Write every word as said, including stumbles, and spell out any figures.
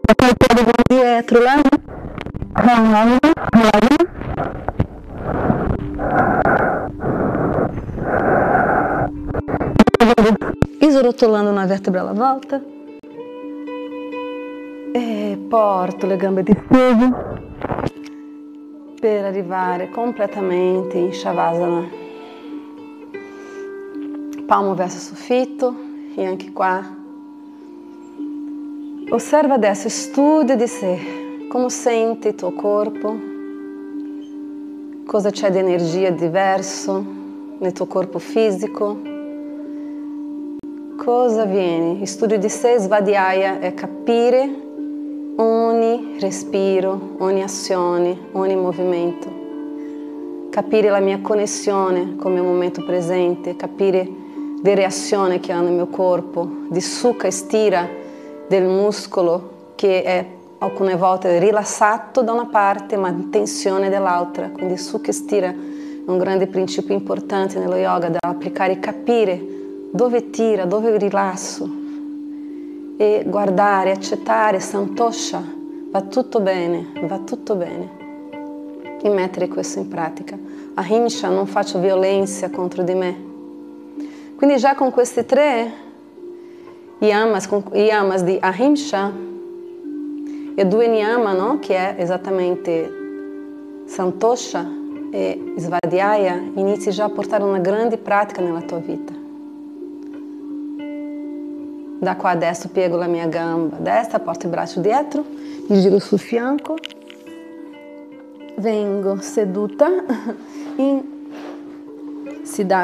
Poi il piede dietro, là. Isrotolando una vertebra alla volta. E porto le gambe distese per arrivare completamente in Shavasana. Palmo verso il soffitto e anche qua. Osserva adesso, studia di sé, come senti il tuo corpo, cosa c'è di energia diverso nel tuo corpo fisico, cosa avviene. Il studio di sé, Svadhyaya, è capire ogni respiro, ogni azione, ogni movimento, capire la mia connessione con il mio momento presente, capire le reazioni che ho nel mio corpo, di succa e stira del muscolo che è alcune volte rilassato da una parte ma in tensione dall'altra, quindi succa e stira è un grande principio importante nello yoga da applicare e capire dove tira, dove rilasso e guardare, accettare, santosha, va tutto bene, va tutto bene e mettere questo in pratica. Ahimsa, non faccio violenza contro di me. Quindi già con questi tre yamas, yamas di ahimsa e due niyama, no? Che è esattamente santosha e svadhyaya, inizi già a portare una grande pratica nella tua vita. Da qua adesso piego la mia gamba destra, porto il braccio dietro, mi giro sul fianco, vengo seduta in Siddhasana.